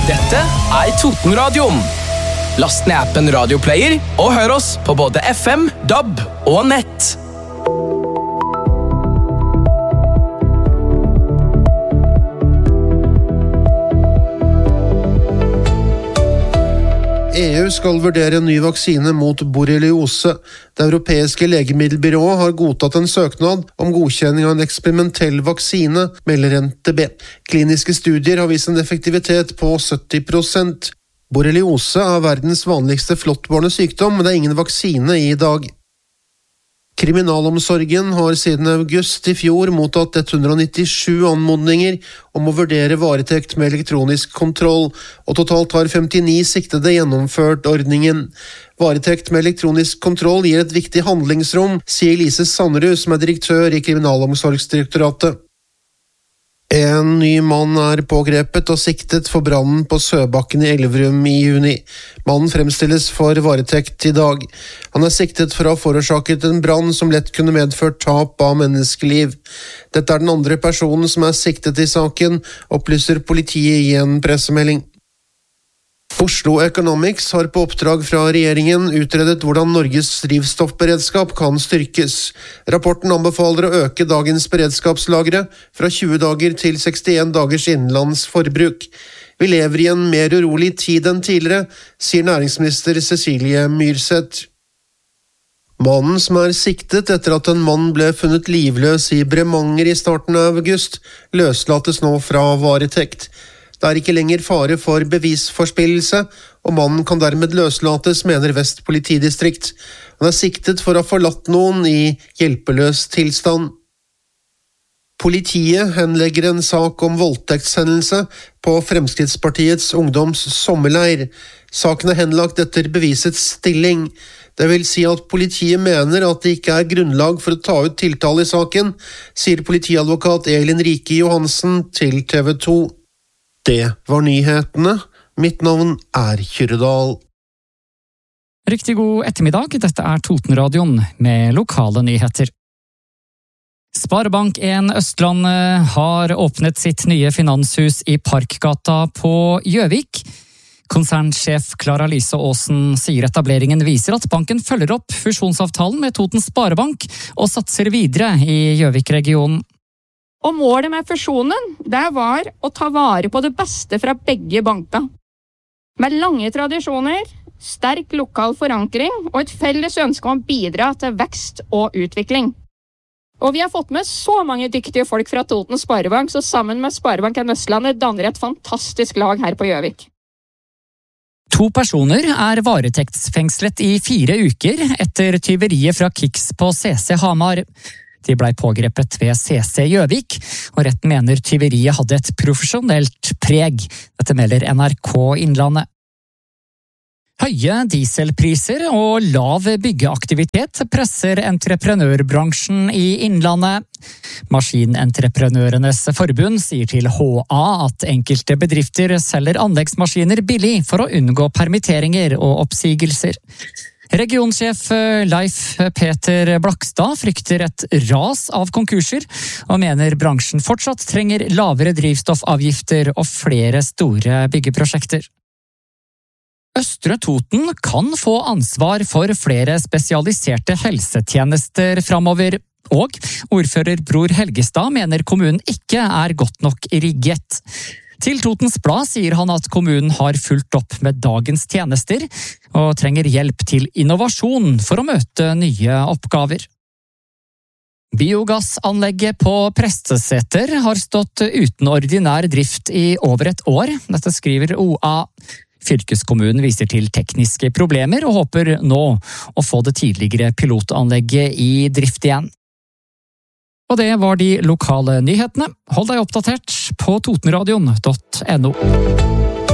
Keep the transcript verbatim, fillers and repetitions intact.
Dette er Totenradioen. Last ned appen Radioplayer og hør oss på både F M, D A B og nett. E U skal vurdere en ny vaksine mot borreliose. Det europeiske legemiddelbyrået har godtatt en søknad om godkjenning av en eksperimentell vaksine, melder N T B. Kliniske studier har vist en effektivitet på sytti prosent. Borreliose er verdens vanligste flåttbårne sykdom, men det er ingen vaksine i dag. Kriminalomsorgen har siden august i fjor mottatt ett hundre nittisju anmodninger om å vurdere varetekt med elektronisk kontroll, og totalt har femtini siktede gjennomført ordningen. Varetekt med elektronisk kontroll gir et viktig handlingsrom, sier Lise Sanderud, som er direktør i Kriminalomsorgsdirektoratet. En ny mann er pågrepet og siktet for brannen på Søbakken i Elverum i juni. Mannen fremstilles for varetekt i dag. Han er siktet for å ha forårsaket en brann som lett kunne medført tap av menneskeliv. Dette er den andre personen som er siktet i saken, opplyser politiet i en pressemelding. Oslo Economics har på oppdrag fra regjeringen utredet hvordan Norges drivstoffberedskap kan styrkes. Rapporten anbefaler å øke dagens beredskapslagre fra tjue dager til sekstien dagers innenlands forbruk. Vi lever i en mer urolig tid enn tidligere, sier næringsminister Cecilie Myrseth. Mannen som er siktet etter at en mann ble funnet livløs i Bremanger i starten av august, løslates nå fra varetekt. Det er ikke lenger fare for bevisforspillelse, og mannen kan dermed løslates, mener Vest politidistrikt. Han er siktet for å ha forlatt noen i hjelpeløs tilstand. Politiet henlegger en sak om voldtektshendelse på Fremskrittspartiets ungdoms sommerleir. Saken er henlagt etter bevisets stilling. Det vil si at politiet mener at det ikke er grunnlag for å ta ut tiltale i saken, sier politiadvokat Elin Rike Johansen til T V to. Det var nyhetene. Mitt navn er Kyrredal. Riktig god ettermiddag, dette er Totenradioen med lokale nyheter. Sparebank en Østland har åpnet sitt nye finanshus i Parkgata på Gjøvik. Konsernsjef Klara Lise Aasen sier etableringen viser at banken følger opp fusjonsavtalen med Toten Sparebank og satser videre i Gjøvik-regionen. Og målet med fusjonen, det var å ta vare på det beste fra begge banker. Med lange tradisjoner, sterk lokal forankring og et felles ønske om å bidra til vekst og utvikling. Og vi har fått med så mange dyktige folk fra Toten Sparebank, så sammen med Sparebanken Østlandet danner et fantastisk lag her på Gjøvik. To personer er varetektsfengslet i fire uker etter tyveriet fra Kicks på C C Hamar. De ble pågrepet ved C C Gjøvik, og retten mener tyveriet hadde et profesjonelt preg. Dette melder N R K Innlandet. Høye dieselpriser og lav byggeaktivitet presser entreprenørbransjen i Innlandet. Maskinentreprenørenes forbund sier til H A at enkelte bedrifter selger anleggsmaskiner billig for å unngå permitteringer og oppsigelser. Regionsjef Leif Peter Blakstad frykter et ras av konkurser, og mener bransjen fortsatt trenger lavere drivstoffavgifter og flere store byggeprosjekter. Østre Toten kan få ansvar for flere spesialiserte helsetjenester framover, og ordfører Bror Helgestad mener kommunen ikke er godt nok rigget. Til Totens Blad sier han at kommunen har fulgt opp med dagens tjenester og trenger hjelp til innovasjon for å møte nye oppgaver. Biogassanlegget på Presteseter har stått uten ordinær drift i over et år, dette skriver O A. Fylkeskommunen viser til tekniske problemer og håper nå å få det tidligere pilotanlegget i drift igjen. Og det var de lokale nyhetene. Hold deg oppdatert på totenradion punktum no.